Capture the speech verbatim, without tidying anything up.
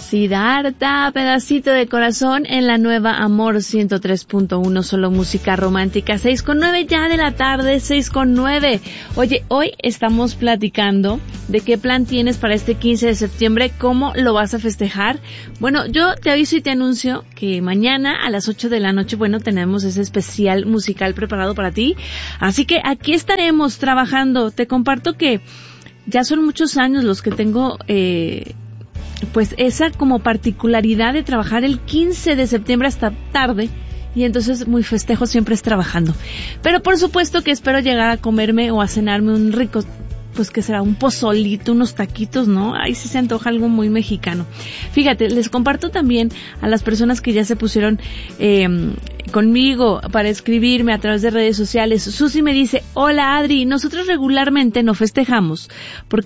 Siddhartha, pedacito de corazón en la nueva Amor ciento tres punto uno, solo música romántica, seis con nueve ya de la tarde, seis con nueve. Oye, hoy estamos platicando de qué plan tienes para este quince de septiembre, cómo lo vas a festejar. Bueno, yo te aviso y te anuncio que mañana a las ocho de la noche, bueno, tenemos ese especial musical preparado para ti. Así que aquí estaremos trabajando. Te comparto que ya son muchos años los que tengo, eh, pues esa como particularidad de trabajar el quince de septiembre hasta tarde, y entonces muy festejo siempre es trabajando. Pero por supuesto que espero llegar a comerme o a cenarme un rico, pues que será un pozolito, unos taquitos, ¿no? Ahí sí se antoja algo muy mexicano. Fíjate, les comparto también a las personas que ya se pusieron eh, conmigo para escribirme a través de redes sociales. Susi me dice, hola Adri, nosotros regularmente no festejamos porque